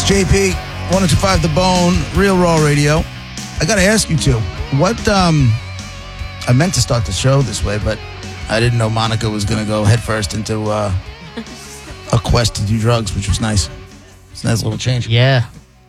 JP, 102.5 The Bone, Real Raw Radio. I got to ask you two, I meant to start the show this way, but I didn't know Monica was going to go headfirst into a quest to do drugs, which was nice. It's a nice little change. Yeah.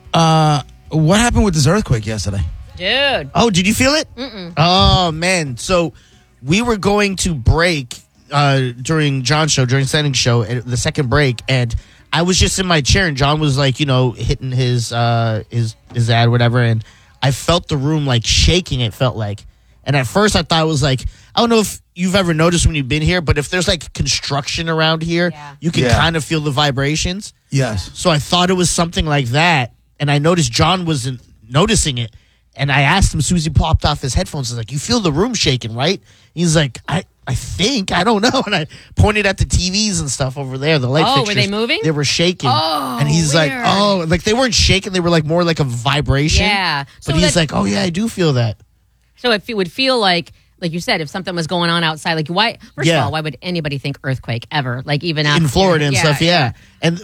What happened with this earthquake yesterday? Dude. Oh, did you feel it? Mm-mm. Oh, man. So we were going to break during John's show, during Senning's show, the second break, and I was just in my chair, and John was like, hitting his ad, whatever, and I felt the room like shaking. It felt like, and at first I thought it was like, I don't know if you've ever noticed when you've been here, but if there's like construction around here, you can kind of feel the vibrations. Yes. So I thought it was something like that, and I noticed John wasn't noticing it, and I asked him as soon as he popped off his headphones, I was like, "You feel the room shaking, right?" He's like, I think, I don't know. And I pointed at the TVs and stuff over there, the light fixtures. Were they moving? They were shaking. Oh, and he's weird. like, they weren't shaking. They were like more like a vibration. Yeah. But he's like, oh, yeah, I do feel that. So it would feel like you said, if something was going on outside, like first of all, why would anybody think earthquake ever? Like even in Florida and stuff, yeah. And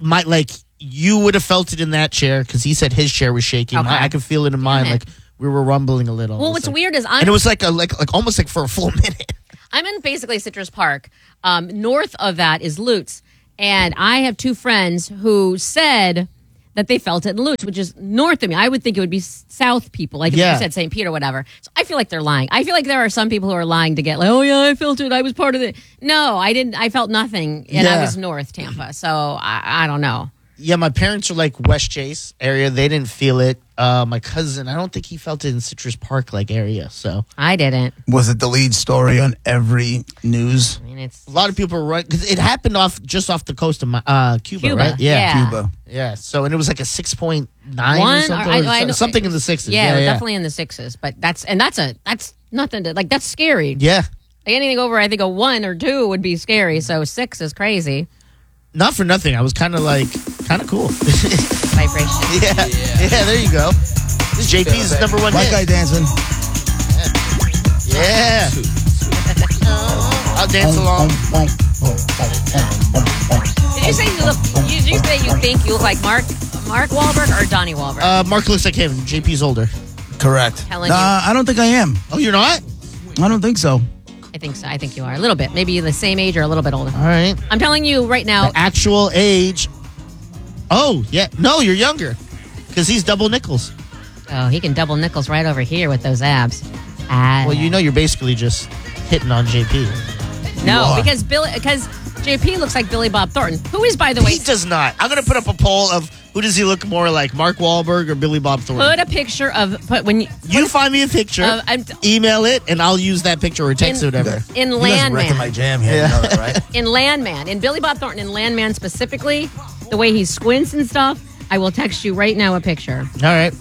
you would have felt it in that chair because he said his chair was shaking. Okay. I could feel it in mine. Like we were rumbling a little. Well, what's weird is and it was like almost like for a full minute. I'm in basically Citrus Park. North of that is Lutz. And I have two friends who said that they felt it in Lutz, which is north of me. I would think it would be south people, like if you said St. Peter or whatever. So I feel like they're lying. I feel like there are some people who are lying to get like, oh, yeah, I felt it. I was part of it. No, I didn't. I felt nothing. And I was north Tampa. So I don't know. Yeah, my parents are like West Chase area. They didn't feel it. My cousin, I don't think he felt it in Citrus Park like area. So I didn't. Was it the lead story on every news? I mean, it's a lot of people run because it happened just off the coast of Cuba, right? Yeah, Cuba. Yeah. So and it was like a 6.9 or something, something in the sixes. Yeah, definitely in the sixes. But that's nothing to that's scary. Yeah. Like anything over, I think a 1 or 2 would be scary. So 6 is crazy. Not for nothing. I was kind of cool. Vibration. Yeah, there you go. This is JP's number one White hit. guy dancing. Yeah. I'll dance along. Did you say you think you look like Mark Wahlberg or Donnie Wahlberg? Mark looks like him. JP's older. Correct. Telling you. I don't think I am. Oh, you're not? I don't think so. I think so. I think you are a little bit. Maybe the same age or a little bit older. All right. I'm telling you right now. The actual age. Oh, yeah. No, you're younger. Because he's double nickels. Oh, he can double nickels right over here with those abs. Well, you're basically just hitting on JP. No, because JP looks like Billy Bob Thornton, who is, by the way... He does not. I'm going to put up a poll of who does he look more like, Mark Wahlberg or Billy Bob Thornton? Put a picture of... You find me a picture, email it, and I'll use that picture or text it, whatever. In Landman. My jam here, you know that, right? In Landman. In Billy Bob Thornton, in Landman specifically, the way he squints and stuff, I will text you right now a picture. All right.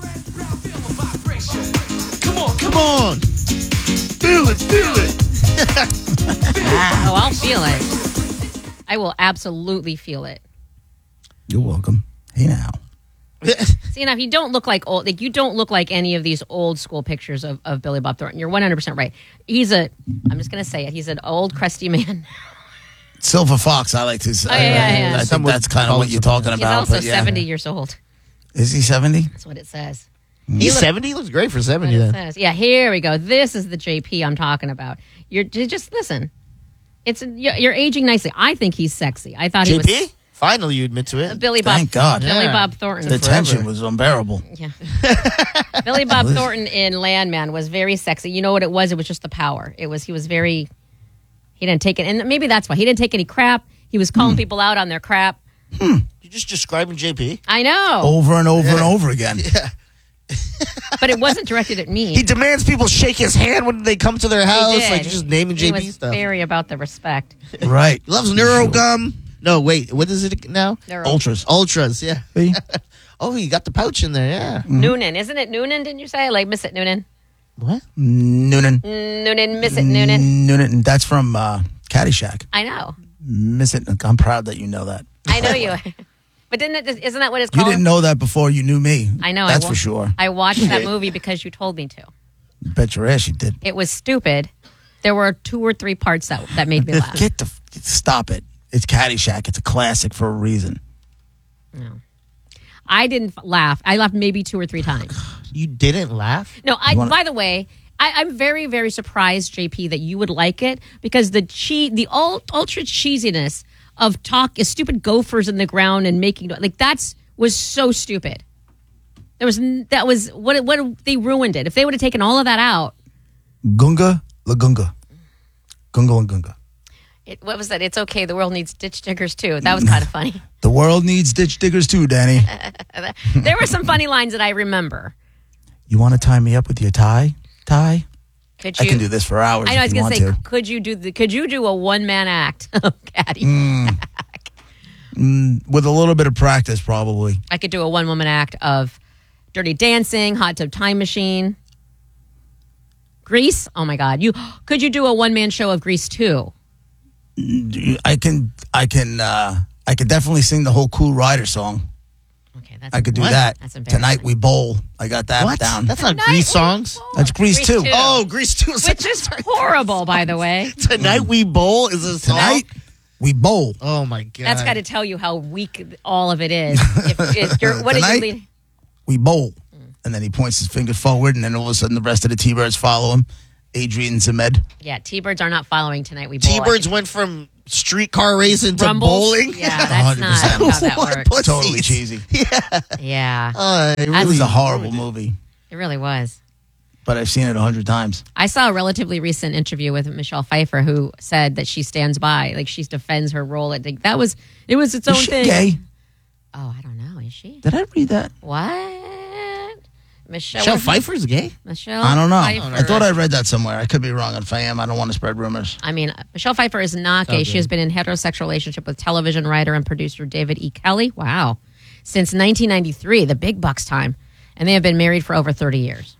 Come on. Feel it. Oh, I'll feel it. I will absolutely feel it. You're welcome. Hey now. See, now, you don't look like you don't look like any of these old school pictures of Billy Bob Thornton. You're 100% right. I'm just going to say it. He's an old, crusty man. Silver Fox, I like to say. Yeah. I think that's kind of what you're talking about. He's also 70 years old. Is he 70? That's what it says. He's 70? He looks great for 70 then. Yeah, here we go. This is the JP I'm talking about. You're just listen. You're aging nicely. I think he's sexy. I thought JP? he was. Finally, you admit to it. Billy Bob. Thank God. Billy Bob Thornton. The tension was unbearable. Yeah. Billy Bob Thornton in Landman was very sexy. You know what it was? It was just the power. He was very. He didn't take it, and maybe that's why he didn't take any crap. He was calling people out on their crap. You're just describing JP. I know. Over and over and over again. Yeah. But it wasn't directed at me. He demands people shake his hand when they come to their house. He did. Like just naming JP he was stuff. very about the respect. Right. He loves NeuroGum. No, wait. What is it now? Ultras, yeah. See? Oh, you got the pouch in there, yeah. Noonan. Isn't it Noonan, didn't you say? Like, miss it, Noonan. What? Noonan. Miss it, Noonan. Noonan. That's from Caddyshack. I know. Miss it. I'm proud that you know that. I know you. But isn't that what it's You called? didn't know that before you knew me. I know. That's for sure. I watched that movie because you told me to. Bet your ass you did. It was stupid. There were 2 or 3 parts that made me laugh. Stop it. It's Caddyshack. It's a classic for a reason. No. I didn't laugh. I laughed maybe 2 or 3 times. You didn't laugh? No, by the way, I'm very, very surprised, JP, that you would like it because the ultra cheesiness of stupid gophers in the ground and making was so stupid. They ruined it. If they would have taken all of that out. Gunga Lagunga. Gunga Lagunga. What was that? It's okay. The world needs ditch diggers too. That was kind of funny. The world needs ditch diggers too, Danny. There were some funny lines that I remember. You want to tie me up with your tie? I can do this for hours. I know. I was going to say, could you do a one-man act of Caddy? With a little bit of practice, probably. I could do a one-woman act of Dirty Dancing, Hot Tub Time Machine, Grease. Oh my God! Could you do a one-man show of Grease too? I can definitely sing the whole Cool Rider song. Okay, I could do that. That's embarrassing. Tonight We Bowl. I got that down. That's not Grease songs. That's Grease 2. Oh, Grease 2. Which is horrible, by the way. Tonight We Bowl is a song. Tonight We Bowl. Oh my God. That's got to tell you how weak all of it is. What did you lead? We bowl. And then he points his finger forward, and then all of a sudden the rest of the T-Birds follow him. Adrian Zemed. Yeah, T-Birds are not following Tonight We Bowl. T-Birds went from streetcar racing to Rumbles? bowling. Yeah, that's 100%. not how that What works. pussies. Totally cheesy. Yeah, It was a horrible movie, it really was. but I've seen it 100 times. I saw a relatively recent interview with Michelle Pfeiffer who said that she stands by, like she defends her role. It was its own Is she thing. gay? Oh, I don't know. Is she? Did I read that? What? Michelle Pfeiffer's gay? Michelle. I don't know. Pfeiffer. I thought I read that somewhere. I could be wrong. If I am, I don't want to spread rumors. I mean, Michelle Pfeiffer is not gay. She has been in a heterosexual relationship with television writer and producer David E. Kelly. Wow. Since 1993, the big bucks time. And they have been married for over 30 years.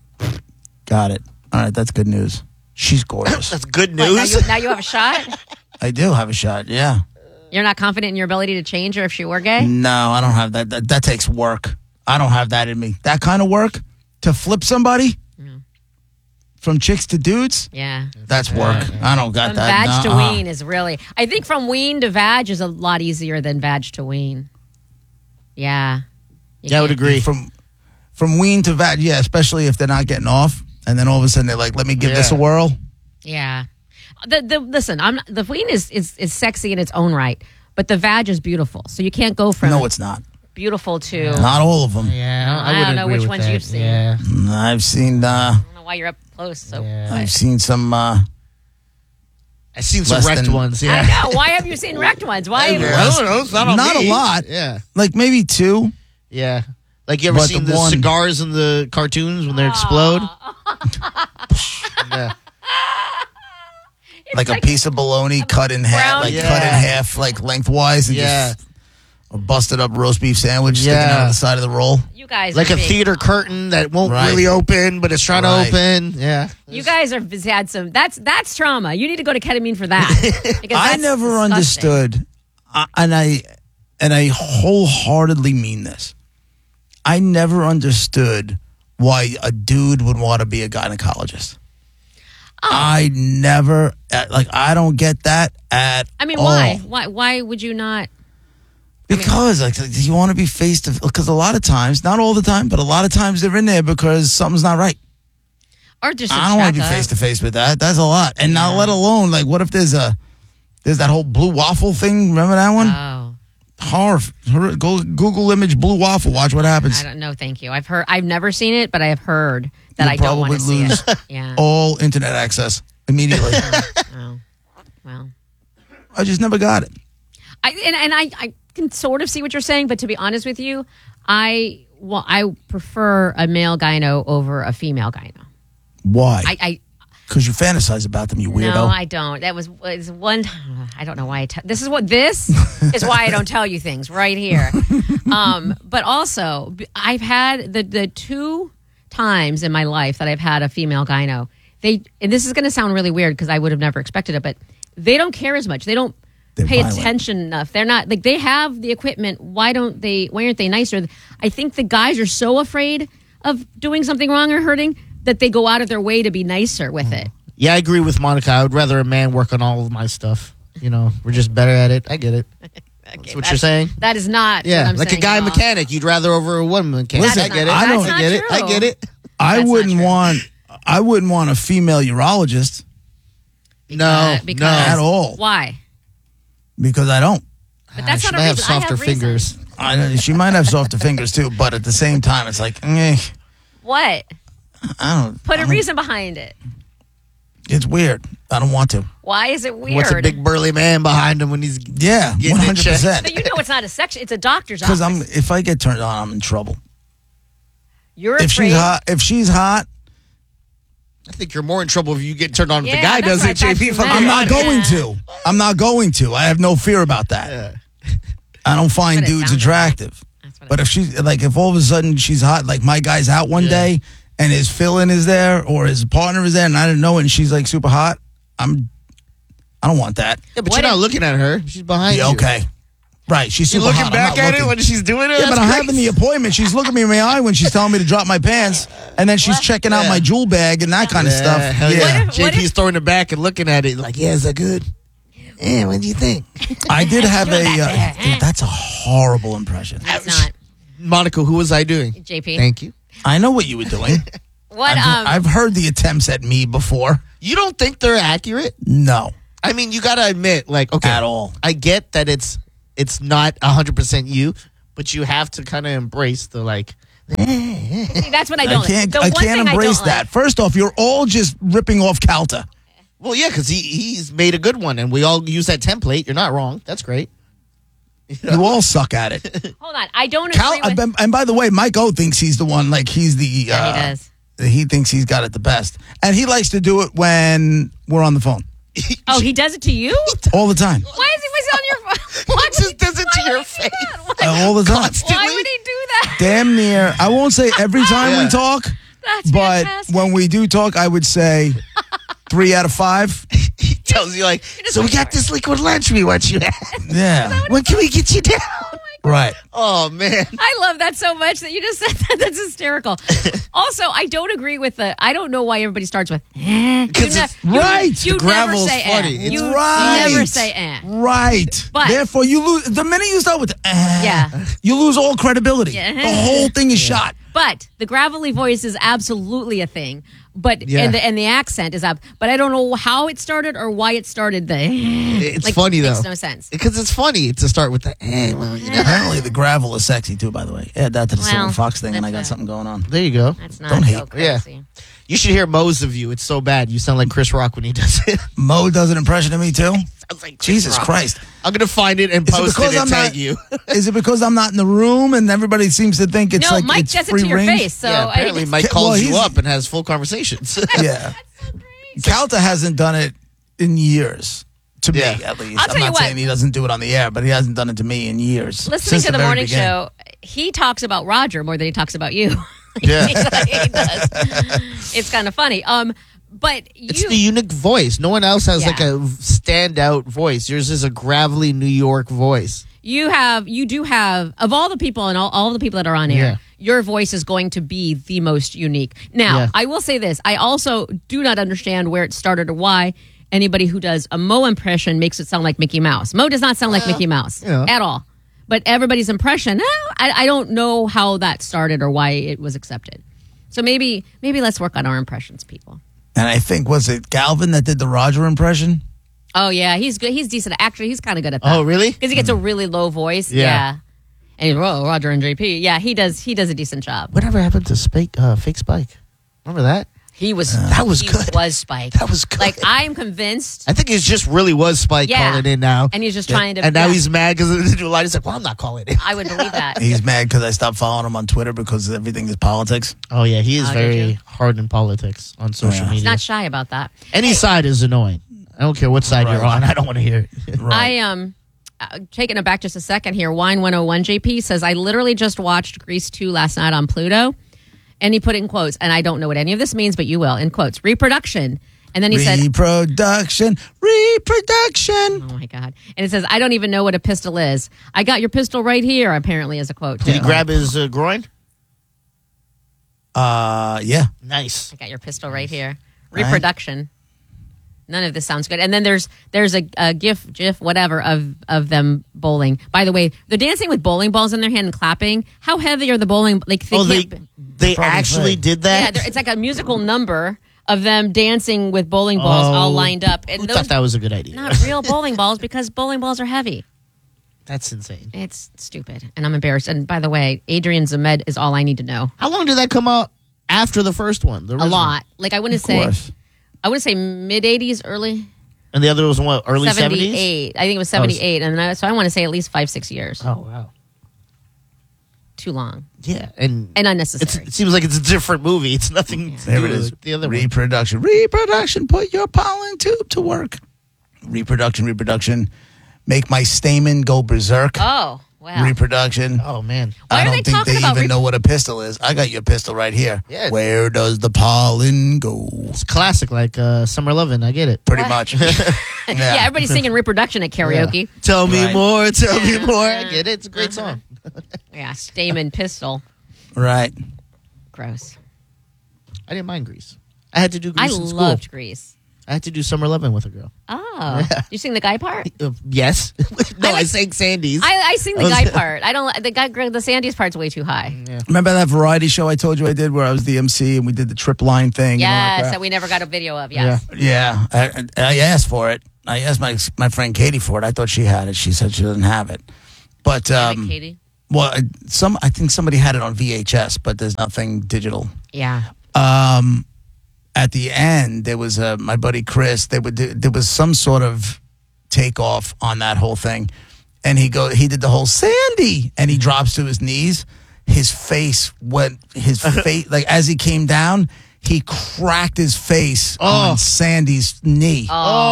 Got it. All right, that's good news. She's gorgeous. That's good What, news. now you have a shot? I do have a shot, yeah. You're not confident in your ability to change her if she were gay? No, I don't have that. That takes work. I don't have that in me. That kind of work to flip somebody from chicks to dudes, Yeah. that's work. I don't got From that. vag to Nuh-uh. ween is really... I think from ween to vag is a lot easier than vag to ween. Yeah. Yeah, I would can't- agree. From ween to vag, yeah, especially if they're not getting off. And then all of a sudden they're like, let me give this a whirl. Yeah. Listen, the ween is sexy in its own right, but the vag is beautiful. So you can't go from No, it's not. beautiful to... Not all of them. Yeah, I would don't know agree which with ones that. you've seen. Yeah. I've seen I don't know why you're up close. So I've seen some I've seen some Less wrecked than- ones. I Yeah. know. Why have you seen wrecked ones? Why? I don't know. It's not on Not me. a lot. Yeah. like maybe 2. Yeah. Like, you ever But seen the the one- cigars in the cartoons when they explode? Yeah. Like a piece of bologna cut in half, brown- cut in half, like lengthwise, and Yeah. just a busted up roast beef sandwich sticking Yeah. out of the side of the roll. You guys, Like are a big. theater curtain that won't Right. really open, but it's trying Right. to open. Yeah. You guys have had some. That's trauma. You need to go to ketamine for that. Because I that's never disgusting. understood, and I wholeheartedly mean this. I never understood why a dude would want to be a gynecologist. I never I don't get that at I mean, all. why? Why would you not? Because you want to be face to, because a lot of times, not all the time, but a lot of times they're in there because something's not right. Or just I don't want to be face to face with that. That's a lot, and not let alone what if there's that whole blue waffle thing? Remember that one? Oh, Go Google image blue waffle. Watch what happens. I don't know. Thank you. I've never seen it, but I have heard that You'll I don't want to probably see lose it. Yeah. all internet access immediately. Oh, well. I just never got it. I can sort of see what you're saying, but to be honest with you, I prefer a male gyno over a female gyno. Why? Because you fantasize about them, you weirdo. No, I don't. That was one. I don't know why. This is why I don't tell you things right here. But also, I've had the 2 times in my life that I've had a female gyno. And this is going to sound really weird because I would have never expected it, but they don't care as much. They don't pay violent. attention enough. They're not they have the equipment. Why aren't they nicer? I think the guys are so afraid of doing something wrong or hurting that they go out of their way to be nicer with it. Yeah, I agree with Monica. I would rather a man work on all of my stuff. We're just better at it. I get it. That's what you're saying? That is not. Yeah, what I'm like a saying guy at all. mechanic. You'd rather over a woman mechanic. Listen, I get it. I don't- That's I get it. not I get it. I That's not wouldn't true. want a female urologist No, because- no. at all Why? because I don't. But that's she not a might have reason. I softer reasons. fingers. I know, she might have softer fingers too, but at the same time, it's like, What? I don't. Put a reason behind it. It's weird. I don't want to. Why is it weird? What's a big burly man behind him when he's Yeah, Getting it 100%. So you know it's not a section. It's a doctor's Because office. if I get turned on, I'm in trouble. You're If afraid. she's hot, I think you're more in trouble if you get turned on if the Yeah, guy that's does what it, I thought JP. you If I'm meant. I'm being not honest. going to. I'm not going to. I have no fear about that. Yeah. I don't find That's what it dudes sounded attractive. That's what it But if she's like, if all of a sudden she's hot, like my guy's out one Yeah. day and his fill-in is there or his partner is there and I didn't know it and she's like super hot, I don't want that. Yeah, but What you're not if- looking at her. She's behind Yeah, you. okay. Right. She's You're super looking hot. back I'm not at it looking. when she's doing it? Yeah, but That's I'm great. having the appointment. She's looking me in my eye when she's telling me to drop my pants, and then she's checking out Yeah. my jewel bag and that kind of stuff. Hell yeah. What JP's if- throwing it back and looking at it like, yeah, is that good? Yeah, what do you think? I did have Do that. dude, that's a horrible impression. It's not. Monica, who was I doing? JP. Thank you. I know what you were doing. What? I've heard the attempts at me before. You don't think they're accurate? No, I mean, you got to admit, like, okay. at all. I get that it's not 100% you, but you have to kind of embrace the, like, That's what I I don't. can't. The I one can't thing embrace don't that. like- First off, you're all just ripping off Calta. well, yeah, because he's made a good one, and we all use that template. You're not wrong. That's great. You all suck at it. Hold on. I don't agree with. And by the way, Mike O thinks he's the one. Like he's the. Yeah, he does. He thinks he's got it the best, and he likes to do it when we're on the phone Oh, he does it to you? all the time. Why is he on your phone? Why just does it to why would your he do face. that? Why, All the time. Constantly. why would he do that? Damn near. I won't say every time Yeah. we talk, That's but fantastic. when we do talk, I would say 3 out of 5. He tells you, like, just so we like- got this liquid lunch we want you to have. Yeah. When can we get you down? Right. Oh, man. I love that so much that you just said that. That's hysterical. Also, I don't agree with the. I don't know why everybody starts with. Because You it's right. You The never gravel's say funny. eh. It's You right. never say eh. Right. But- Therefore, you lose. The minute you start with, Yeah. you lose all credibility. Yeah. The whole thing is shot. But the gravelly voice is absolutely a thing. But Yeah. and the accent is up. But I don't know how it started or why it started. It's like, funny, though. Makes no sense. Because it's funny to start with the, well, you know. Apparently, the gravel is sexy too. By the way, add that to the Well, Silver Fox thing, and I that's got a- something going on. There you go. That's not Don't so hate. crazy. You should hear Mo's of you. It's so bad. You sound like Chris Rock when he does it. Mo does an impression of me too. Sounds like Chris Jesus Rock. Christ! I'm going to find it and Is it post because it and I'm tag not- you. Is it because I'm not in the room and everybody seems to think it's No, like Mike it's does it free to your range? face. So yeah, apparently Mike Well, calls you he's- up and has full conversations. Yeah, Calta hasn't done it in years. To Yeah. me, at least. I'll tell I'm you not what. saying he doesn't do it on the air, but he hasn't done it to me in years. listening Since to the very morning beginning. show, he talks about Roger more than he talks about you. Yeah. he does. It's kind of funny. But It's you, the unique voice. No one else has Yeah. like a standout voice. Yours is a gravelly New York voice. you do have of all the people and all the people that are on air. Yeah. Your voice is going to be the most unique. Now, Yeah. I will say this: I also do not understand where it started or why anybody who does a Mo impression makes it sound like Mickey Mouse. Mo does not sound like Mickey Mouse yeah. at all. But everybody's impression, I don't know how that started or why it was accepted. So maybe let's work on our impressions, people. And I think was it Galvin that did the Roger impression? Oh yeah, he's good. He's decent. Actually, he's kind of good at that. Oh, really? Because he gets a really low voice. Yeah. Yeah. And he's, oh, Roger and JP. Yeah, he does a decent job. Whatever happened to Fake Spike? Remember that? He was That was he good. Was Spike. That was good. Like I'm convinced. I think it just really was Spike Yeah. calling in now. And he's just trying to. And now yeah, he's mad because of the new line. He's like, well, I'm not calling in. I would believe that. He's mad because I stopped following him on Twitter because everything is politics. Oh, yeah. He is Oh, did very you? hard in politics on social Yeah. He's media. not shy about that. Any side is annoying. I don't care what side you're Right. on. I don't want to hear it. Right. Taking it back just a second here. Wine 101 JP says I literally just watched Grease 2 last night on Pluto, and he put in quotes, and I don't know what any of this means, but you will in quotes reproduction, and then he said. Reproduction. Oh my God. And it says, I don't even know what a pistol is. I got your pistol right here, apparently, as a quote. Did he too. grab his groin? Yeah. Nice. I got your pistol right here. Reproduction. None of this sounds good. And then there's a GIF, whatever, of them bowling. By the way, they're dancing with bowling balls in their hand and clapping. How heavy are the bowling? Like They actually did that? Yeah, it's like a musical number of them dancing with bowling balls all lined up. And Who thought that was a good idea? not real bowling balls because bowling balls are heavy. That's insane. It's stupid, and I'm embarrassed. And by the way, Adrian Zemed is all I need to know. How long did that come out after the first one? The A original? lot. Like I wouldn't say mid 80s, early And the other was what, early 70s? 78. I think it was 78, and so I want to say at least 5-6 years. Oh, wow. Too long Yeah, and unnecessary. it seems like it's a different movie. It's nothing to There do it is. with the other one. Reproduction. Put your pollen tube to work. Reproduction. Make my stamen go berserk. Oh wow! Reproduction. Oh, man. Why I are don't they think talking they about even know what a pistol is. I got your pistol right here. Yeah. Where does the pollen go? It's classic, like Summer Lovin'. I get it. Pretty What? much. Yeah, everybody's singing reproduction at karaoke. Tell me Right. more, tell me more. I get it. It's a great song. Yeah, stamen pistol. Right. Gross. I didn't mind Grease. I had to do I Grease in school. loved Grease. I had to do Summer Lovin' with a girl. Oh, you sing the guy part? Yes. No, I like- sang Sandy's. I sing the guy part. I don't. The Sandy's part's way too high. Remember that variety show I told you I did where I was the MC and we did the trip line thing? and all that Yes, crap? that we never got a video of. Yes. Yeah, I asked for it. I asked my friend Katie for it. I thought she had it. She said she doesn't have it. But Damn it, Katie. well, I think somebody had it on VHS, but there's nothing digital. Yeah. At the end, there was my buddy Chris. There was some sort of takeoff on that whole thing, and he did the whole Sandy, and he drops to his knees. His face like as he came down, he cracked his face on Sandy's knee.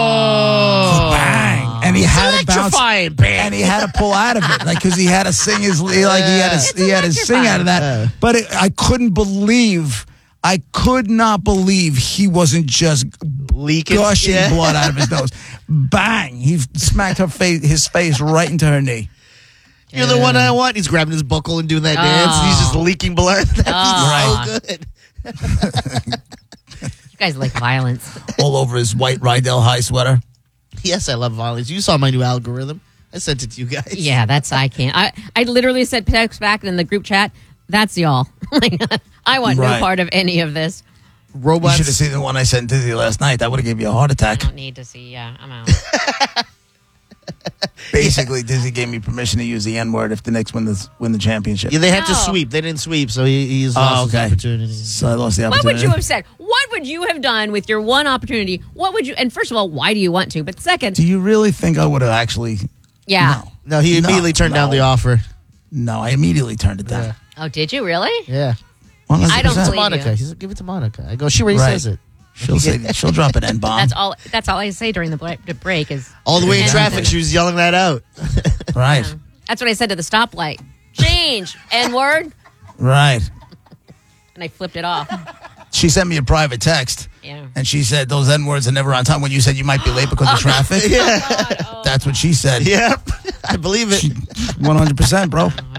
Oh. Bang! And he had to bounce, Electrifying, bang. and he had to pull out of it, like because he had to sing his he had to sing out of that. But I could not believe he wasn't just Leaking. gushing Yeah. blood out of his nose. Bang! He smacked his face right into her knee. You're the one I want. He's grabbing his buckle and doing that dance. He's just leaking blood. That'd be so good. You guys like violence. All over his white Rydell High sweater. Yes, I love violence. You saw my new algorithm. I sent it to you guys. Yeah, I can't. I literally said text back in the group chat. That's y'all. Like, I want no Right. part of any of this. You Robots. should have seen the one I sent Dizzy last night. That would have given you a heart I attack. don't need to see. Yeah, I'm out. Basically, Dizzy gave me permission to use the N word if the Knicks win the championship. Yeah, they had to No. sweep. They didn't sweep, so he's lost his opportunity. So I lost the What opportunity. would you have said? What would you have done with your one opportunity? What would you? And first of all, why do you want to? But second, Do you really think I would have actually? yeah. No, he immediately turned down the offer. No, I immediately turned it down. Yeah. Oh, did you really? Yeah. 100%. I don't believe Monica. you. He said, give it to Monica. I go, she already Right. says it. She'll drop an N bomb. That's all I say during the break is All the way in And- traffic, she was yelling that out. Right, That's what I said to the stoplight. Change N word, right. and I flipped it off. She sent me a private text, Yeah. and she said those N words are never on time. When you said you might be late because of traffic, God, oh, that's what she said. Yep. I believe it. 100%, bro.